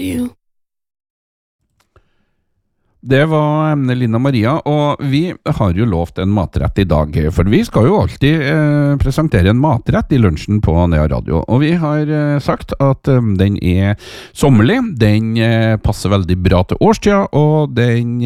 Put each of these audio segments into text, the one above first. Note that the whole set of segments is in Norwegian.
you. Det var Lina Maria, og vi har jo lovt en matrett i dag, for vi skal jo alltid presentere en matrett i lunsjen på Nea Radio, og vi har sagt at den er sommerlig, den passer veldig bra til årstida, og den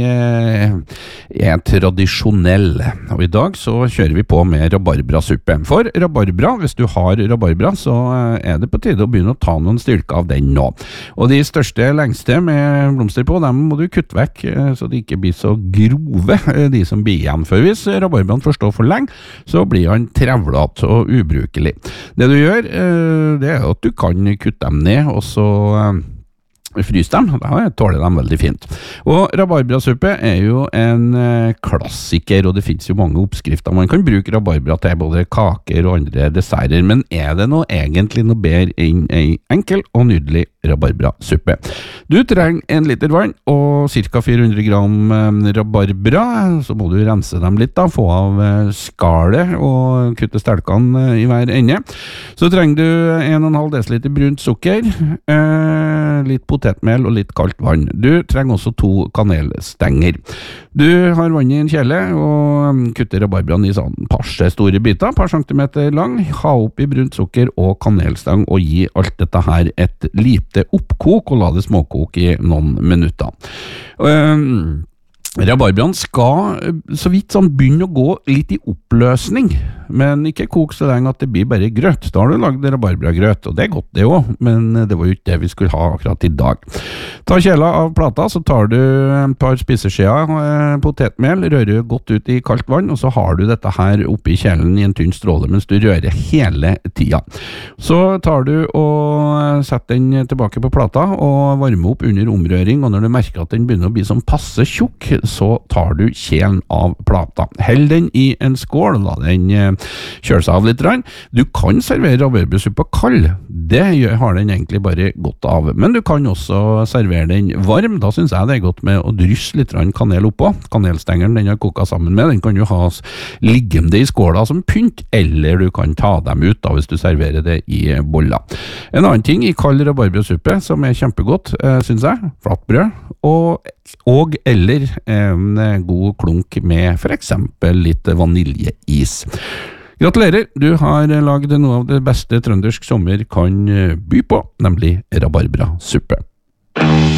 er tradisjonell. Og i dag så kjører vi på med rabarbrasuppe. For rabarbra, hvis du har rabarbra, så er det på tide å begynne å ta noen styrker av den nå. Og de største lengste med blomster på, dem må du kutte vekk, så de ikke blir så grove, de som blir igjen. For hvis rabarbraen får stå for lenge, så blir han trevlet og ubrukelig. Det du gjør, det er at du kan kutte dem ned, og så frys dem, da tåler de veldig fint. Og rabarbrasuppe er jo en klassiker, og det finnes jo mange oppskrifter. Man kan bruke rabarbra til både kaker og andre desserter, men er det egentlig noe bedre enn en enkel og nydelig rabarbrasuppe? Du trenger 1 liter vann og ca. 400 gram rabarbra, så må du rense dem litt da, få av skalet og kutte stelkene i hver ende. Så trenger du 1,5 dl brunt sukker, litt potetmel og litt kaldt vann. Du trenger også 2 kanelstenger. Du har vann i en kjele og kutter rabarbraen i sånn passe store biter, par centimeter lang, ha opp i brunt sukker og kanelstang og gi alt dette her et lite oppkok og la det småkoke i noen minutter. Rabarbraen skal så vidt sånn begynne å gå litt i oppløsning, men ikke kok så lenge at det blir bare grøt. Da har du lagd rabarbragrøt, og det er godt det også, men det var jo ikke det vi skulle ha akkurat i dag. Ta kjela av plata, så tar du et par spiseskjeer potetmel, rører godt ut i kaldt vann, og så har du dette her oppi kjelen i en tynn stråle mens du rører hele tida. Så tar du og setter den tilbake på plata og varmer opp under omrøring, og når du merker at den begynner å bli sånn passe tjukk, så tar du kjelen av plata. Hell den i en skål, la den kjøle seg av litt. Du kan servere rabarbrasuppe kald, det har den egentlig bare godt av, men du kan også servere den varm. Da synes jeg det er godt med å drysse litt kanel oppå. Kanelstengeren den har koket sammen med, den kan jo ha liggende i skåla som pynt, eller du kan ta dem ut da, hvis du serverer det i boller. En annen ting i kald rabarbrasuppe som er kjempegodt, synes jeg, flatbrød og eller en god klunk med for eksempel litt vaniljeis. Gratulerer, du har laget noe av det beste trøndersk sommer kan by på, nemlig rabarbrasuppe.